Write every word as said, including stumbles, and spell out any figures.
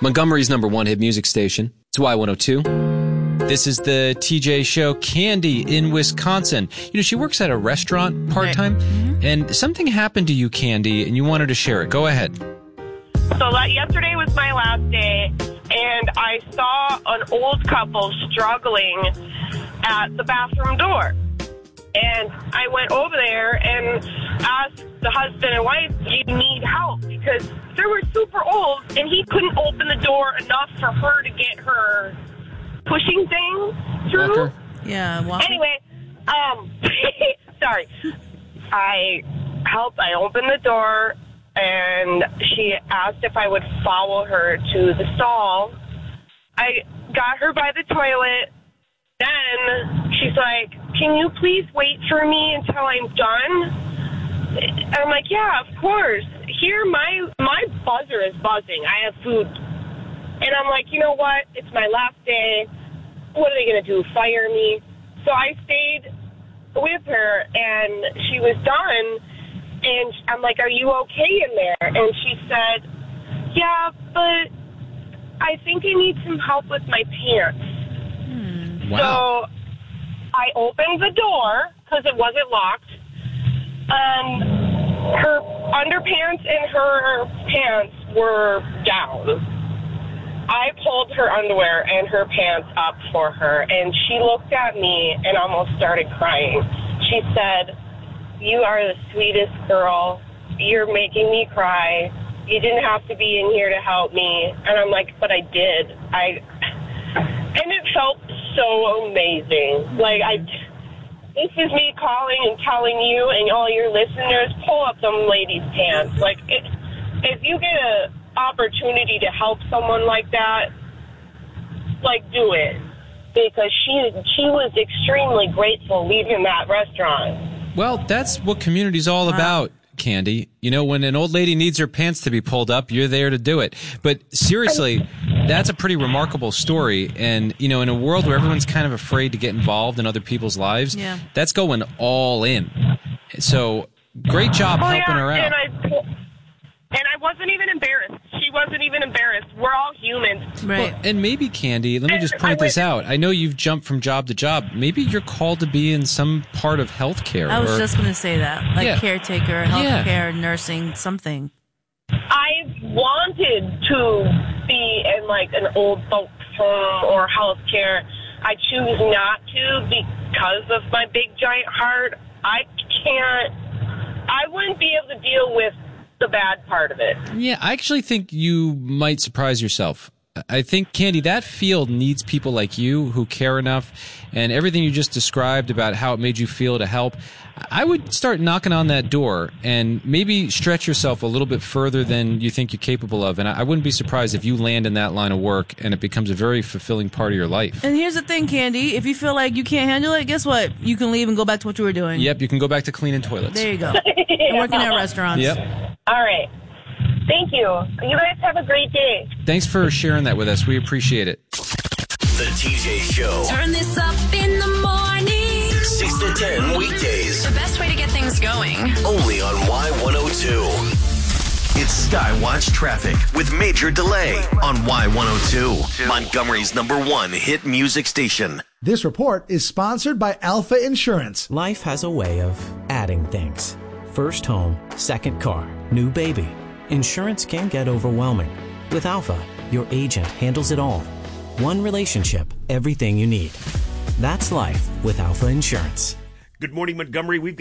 Montgomery's number one hit music station. It's Y one oh two. This is the T J Show. Candy in Wisconsin. You know, she works at a restaurant part-time, mm-hmm. and something happened to you, Candy, and you wanted to share it. Go ahead. So that yesterday was my last day, and I saw an old couple struggling at the bathroom door. And I went over there and asked the husband and wife, do you need help? Because they were super old, and he couldn't open the door enough for her to get her pushing thing through. Walker. Yeah, walker. Anyway, um, sorry. I helped. I opened the door, and she asked if I would follow her to the stall. I got her by the toilet. Then she's like, can you please wait for me until I'm done? And I'm like, yeah, of course. Here, my my buzzer is buzzing. I have food. And I'm like, you know what? It's my last day. What are they going to do, fire me? So I stayed with her, and she was done. And I'm like, are you okay in there? And she said, yeah, but I think I need some help with my pants. Hmm. Wow. So I opened the door because it wasn't locked. And her underpants and her pants were down. I pulled her underwear and her pants up for her, and she looked at me and almost started crying. She said, you are the sweetest girl. You're making me cry. You didn't have to be in here to help me. And I'm like, but I did. I, and it felt so amazing. Like, I, this is me calling and telling you and all your listeners, pull up them ladies' pants. Like, it, if you get a opportunity to help someone like that, like, do it, because she she was extremely grateful leaving that restaurant. Well, that's what community's all wow. about, Candy. You know, when an old lady needs her pants to be pulled up, you're there to do it. But seriously, that's a pretty remarkable story. And, you know, in a world where everyone's kind of afraid to get involved in other people's lives, yeah. that's going all in. So great job oh, helping yeah, her out. And I, and I wasn't even embarrassed. She wasn't even embarrassed. We're all humans. Right. Well, and maybe, Candy, let me just point this out. I know you've jumped from job to job. Maybe you're called to be in some part of healthcare. I was or, just going to say that. Like yeah. caretaker, healthcare, yeah. nursing, something. I wanted to be in, like, an old folks home or healthcare. I choose not to because of my big, giant heart. I can't, I wouldn't be able to deal with the bad part of it. Yeah, I actually think you might surprise yourself. I think, Candy, that field needs people like you who care enough, and everything you just described about how it made you feel to help. I would start knocking on that door and maybe stretch yourself a little bit further than you think you're capable of. And I wouldn't be surprised if you land in that line of work and it becomes a very fulfilling part of your life. And here's the thing, Candy. If you feel like you can't handle it, guess what? You can leave and go back to what you were doing. Yep, you can go back to cleaning toilets. There you go. You're working at restaurants. Yep. All right. Thank you. You guys have a great day. Thanks for sharing that with us. We appreciate it. The T J Show. Turn this up in the morning. six to ten weekdays. The best way to get things going. Only on Y one oh two. It's Skywatch Traffic with Major Delay on Y one oh two. Montgomery's number one hit music station. This report is sponsored by Alpha Insurance. Life has a way of adding things. First home, second car, new baby. Insurance can get overwhelming. With Alpha, your agent handles it all. One relationship, everything you need. That's life with Alpha Insurance. Good morning, Montgomery. We've